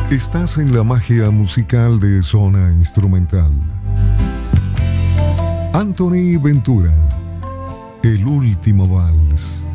Estás en la magia musical de Zona Instrumental. Anthony Ventura, El último vals.